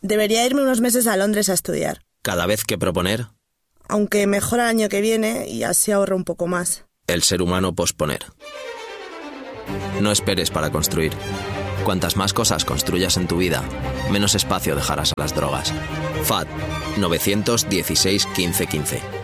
Debería irme unos meses a Londres a estudiar. ¿Cada vez que proponer? Aunque mejor el año que viene y así ahorro un poco más. El ser humano posponer. No esperes para construir. Cuantas más cosas construyas en tu vida, menos espacio dejarás a las drogas. FAD 916 15 15.